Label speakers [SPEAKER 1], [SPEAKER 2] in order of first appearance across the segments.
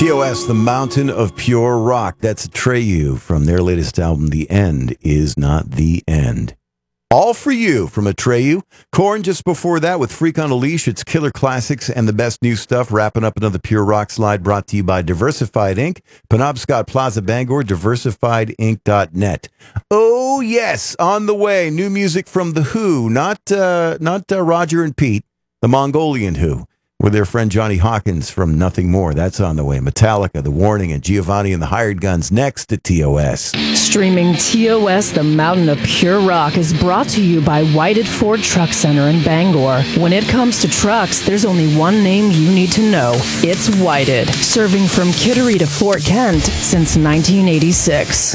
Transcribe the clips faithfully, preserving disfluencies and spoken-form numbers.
[SPEAKER 1] T O S, The Mountain of Pure Rock. That's Atreyu from their latest album, The End Is Not the End. All for you from Atreyu. Korn just before that with Freak on a Leash. It's Killer Classics and the best new stuff. Wrapping up another Pure Rock slide brought to you by Diversified Incorporated. Penobscot Plaza, Bangor, diversified inc dot net. Oh, yes, on the way. New music from The Who. Not, uh, not uh, Roger and Pete, the Mongolian Who. With their friend Johnny Hawkins from Nothing More. That's on the way. Metallica, The Warning, and Giovanni and the Hired Guns next to T O S.
[SPEAKER 2] Streaming T O S, The Mountain of Pure Rock, is brought to you by Whited Ford Truck Center in Bangor. When it comes to trucks, there's only one name you need to know. It's Whited. Serving from Kittery to Fort Kent since nineteen eighty-six.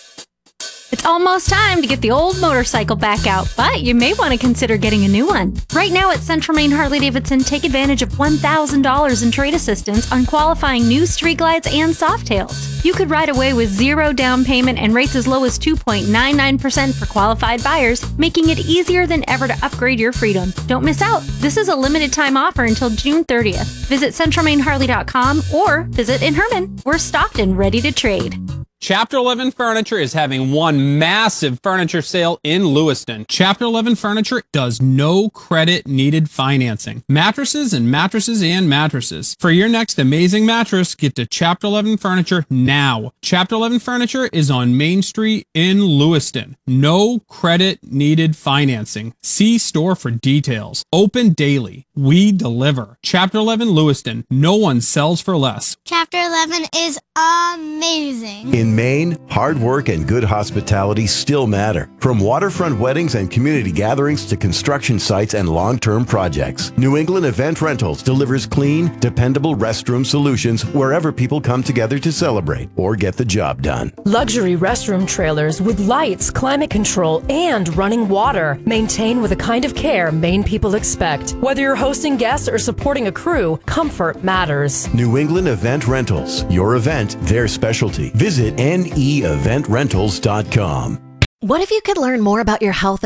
[SPEAKER 3] It's almost time to get the old motorcycle back out, but you may want to consider getting a new one. Right now at Central Maine Harley-Davidson, take advantage of one thousand dollars in trade assistance on qualifying new Street Glides and Softails. You could ride away with zero down payment and rates as low as two point nine nine percent for qualified buyers, making it easier than ever to upgrade your freedom. Don't miss out. This is a limited time offer until June thirtieth. Visit central maine harley dot com or visit in Herman. We're stocked and ready to trade.
[SPEAKER 4] Chapter eleven Furniture is having one massive furniture sale in Lewiston. Chapter eleven Furniture does no credit needed financing. Mattresses and mattresses and mattresses. For your next amazing mattress, get to Chapter eleven Furniture now. Chapter eleven Furniture is on Main Street in Lewiston. No credit needed financing. See store for details. Open daily. We deliver. Chapter eleven Lewiston. No one sells for less.
[SPEAKER 5] Chapter eleven is amazing.
[SPEAKER 1] In Maine, hard work and good hospitality still matter. From waterfront weddings and community gatherings to construction sites and long-term projects, New England Event Rentals delivers clean, dependable restroom solutions wherever people come together to celebrate or get the job done.
[SPEAKER 2] Luxury restroom trailers with lights, climate control, and running water. Maintained with the kind of care Maine people expect. Whether you're hosting guests or supporting a crew, comfort matters.
[SPEAKER 1] New England Event Rentals. Your event, their specialty. Visit N E event rentals dot com.
[SPEAKER 6] What if you could learn more about your health